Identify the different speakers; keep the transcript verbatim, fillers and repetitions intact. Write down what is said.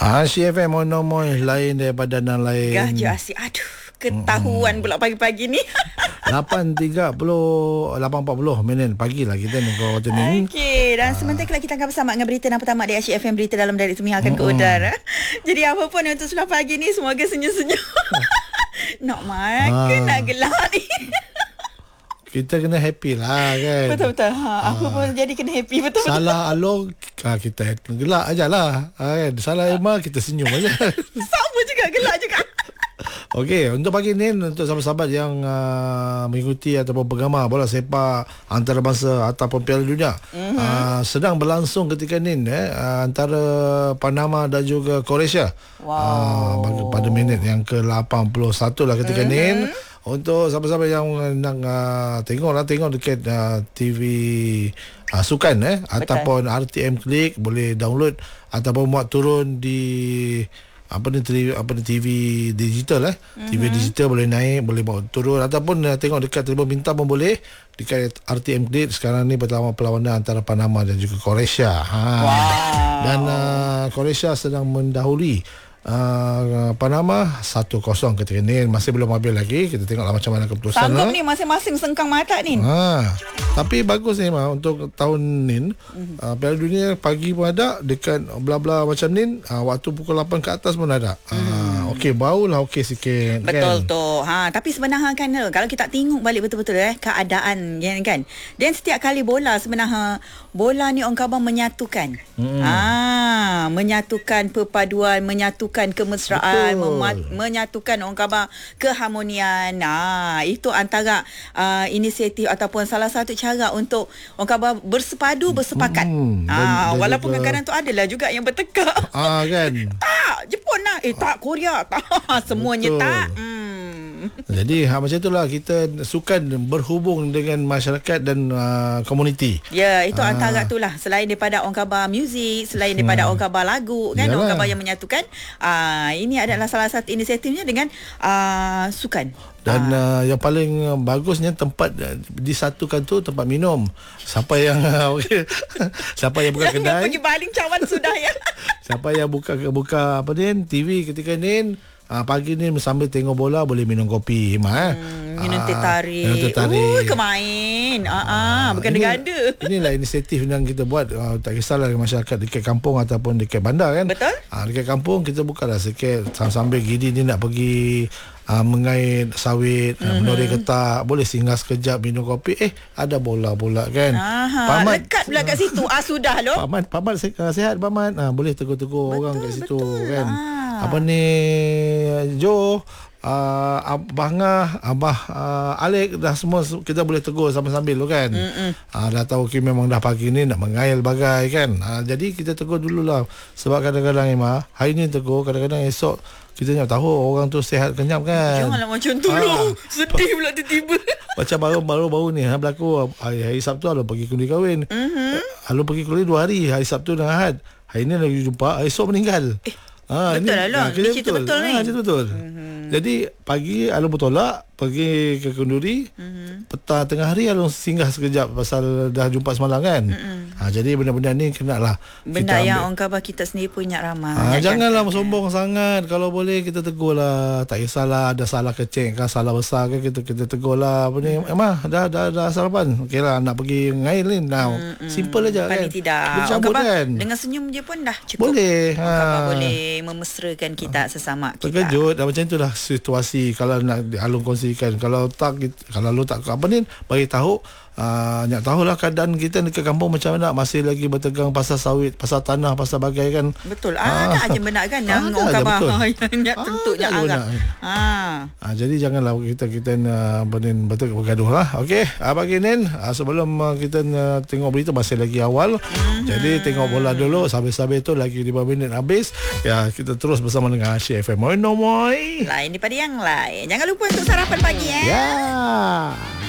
Speaker 1: Asyik F M monomoy lain daripada dan lain.
Speaker 2: Gajah asyik. Aduh, ketahuan hmm. pula pagi-pagi ni.
Speaker 1: lapan tiga puluh, lapan empat puluh minit pagi lah kita ni kau macam ni.
Speaker 2: Okey, dan sementara kita akan bersama dengan berita yang pertama di Asyik F M, berita dalam dari Tumi akan ke udara. Jadi apa pun untuk sebelah pagi ni semoga senyum-senyum. Nak makan, ha. nak gelak ni.
Speaker 1: Kita kena happy lah kan.
Speaker 2: Betul-betul. Ha, apa ha. pun jadi kena happy. Betul-betul.
Speaker 1: Salah Along, ha, kita gelak aja lah. Ha, kan? Salah Emma, kita senyum aja.
Speaker 2: Sama juga, gelak juga.
Speaker 1: Okey, untuk pagi ni, untuk sahabat-sahabat yang uh, mengikuti ataupun penggemar bola sepak antarabangsa ataupun Piala Dunia, mm-hmm. uh, sedang berlangsung ketika ni eh, uh, antara Panama dan juga Croatia. Wow. Uh, pada minit yang ke lapan puluh satu lah ketika mm-hmm. ni. Untuk sahabat-sahabat yang nak uh, tengok lah, tengok dekat uh, T V uh, sukan eh, ataupun R T M Klik, boleh download ataupun muat turun di apa ni apa ni T V digital eh. Mm-hmm. T V digital boleh naik, boleh bawa turun ataupun uh, tengok dekat Tribun Bintang pun boleh dekat R T M Klik. Sekarang ni pertama perlawanan antara Panama dan juga Croatia. Ha. Wow. Dan uh, Croatia sedang mendahului Uh, Panama satu kosong ketika ni. Masih belum habis lagi. Kita tengoklah macam mana keputusan.
Speaker 2: Sanggup
Speaker 1: lah.
Speaker 2: ni masing-masing sengkang mata ni.
Speaker 1: Ha. Tapi bagus ni Ma, untuk tahun ni mm-hmm. uh, Piala Dunia pagi pun ada, dekat bla-bla macam ni uh, waktu pukul lapan ke atas pun ada. mm-hmm. uh, Okey, baulah okey sikit.
Speaker 2: Betul
Speaker 1: kan?
Speaker 2: tu. Ha, tapi sebenarnya kan kalau kita tengok balik betul-betul eh keadaan kan. Dan setiap kali bola sebenarnya bola ni orang khabar menyatukan. Mm-hmm. Ah, menyatukan perpaduan, menyatukan kemesraan, mema- menyatukan orang khabar keharmonian. Nah, itu antara uh, inisiatif ataupun salah satu cara untuk orang khabar bersepadu, bersepakat. Hmm, ah, dan, walaupun juga kadang-kadang tu adalah juga yang bertekak.
Speaker 1: Ah kan.
Speaker 2: Tak, Jepun lah. Eh tak, Korea. Tak, semuanya betul. Tak. Hmm.
Speaker 1: Jadi ha, macam itulah kita sukan berhubung dengan masyarakat dan uh, komuniti.
Speaker 2: Ya, itu
Speaker 1: ha.
Speaker 2: antara itulah. Selain daripada orang khabar muzik, selain daripada hmm. orang khabar lagu kan, yalah. Orang khabar yang menyatukan. Uh, ini adalah salah satu inisiatifnya dengan uh, sukan.
Speaker 1: Dan uh, yang paling bagusnya tempat disatukan tu tempat minum. Siapa yang okay, siapa yang buka kedai,
Speaker 2: pergi baling cawan sudah ya.
Speaker 1: Siapa yang buka buka apa ni T V ketika ni, uh, pagi ni sambil tengok bola boleh minum kopi Hima eh.
Speaker 2: Hmm, minum teh tarik.
Speaker 1: Minum teh tarik.
Speaker 2: Ui, kemain. Ah uh, uh, bukan ini, ganda. Inilah
Speaker 1: inisiatif yang kita buat, uh, tak kisahlah masyarakat dekat kampung ataupun dekat bandar kan.
Speaker 2: Betul?
Speaker 1: Uh, dekat kampung kita bukalah sikit sambil gini ni nak pergi Uh, mengait sawit, mm-hmm. uh, menori ketak, boleh singgah sekejap minum kopi, eh ada bola pula kan.
Speaker 2: Aha, paman lekat pula kat situ. Ah sudah loh.
Speaker 1: Paman paman sihat paman. Ah boleh tegur-tegur orang kat situ betul. Kan. Ah. Apa ni Jo, uh, Abah Ngah, Abah uh, Alik, dah semua kita boleh tegur sambil-sambil tu kan. Ah, dah tahu okay, memang dah pagi ni nak mengail bagai kan. Ah, jadi kita tegur dululah. Sebab kadang-kadang Emma, hari ni tegur, kadang-kadang esok kita nak tahu orang tu sihat kenyap kan.
Speaker 2: Janganlah macam tu lah. Sedih pula tiba-tiba.
Speaker 1: Macam baru-baru ni ha, berlaku hari, hari Sabtu Alun pergi kundi kahwin. Mm-hmm. Alun pergi kundi dua hari, hari Sabtu dan Ahad. Hari ni lagi jumpa, esok meninggal. Eh, ha,
Speaker 2: betul lah Alun. Ini cerita betul ni.
Speaker 1: Ha, cerita betul. Mm-hmm. Jadi pagi Alun bertolak pergi ke kenduri. Mm-hmm. Petang tengah hari Alun singgah sekejap pasal dah jumpa semalam kan. Mm-hmm. Ha, jadi benda-benda ni kena lah
Speaker 2: benda yang orang khabar kita sendiri pun ingat ramai.
Speaker 1: Ha, janganlah sombong sangat. Kalau boleh kita tegur lah. Tak kisahlah ada salah kecil kan, salah besar kan, kita kita tegur lah. Apa ni, Emma dah dah dah sarapan. Okey lah nak pergi ngail ni. Now mm-hmm. simple aja kan.
Speaker 2: Tidak.
Speaker 1: Bercampur kan.
Speaker 2: Dengan senyum je pun dah cukup.
Speaker 1: Boleh.
Speaker 2: Orang khabar ha. boleh memesrakan kita sesama kita.
Speaker 1: Terkejut. Dah macam itulah situasi kalau nak Alun kongsikan. Kalau tak, kalau lu tak apa ni, bagi tahu. Uh, nak tahulah keadaan kita dekat kampung macam mana, masih lagi bertegang pasal sawit, pasal tanah, pasal bagai kan.
Speaker 2: Betul. Ah, ada aja benda kan yang orang khabar yang nak tentu nak arah. Ah. Ah,
Speaker 1: jadi janganlah kita kita uh, benin betul bergaduh lah. Okey, uh, pagi ni uh, sebelum uh, kita uh, tengok berita masih lagi awal. Mm-hmm. Jadi tengok bola dulu, sambil-sambil tu lagi lima minit habis. Ya, kita terus bersama dengan Asyik F M. Moi no moi.
Speaker 2: Lain daripada yang lain. Jangan lupa untuk sarapan pagi eh.
Speaker 1: Ya. Yeah.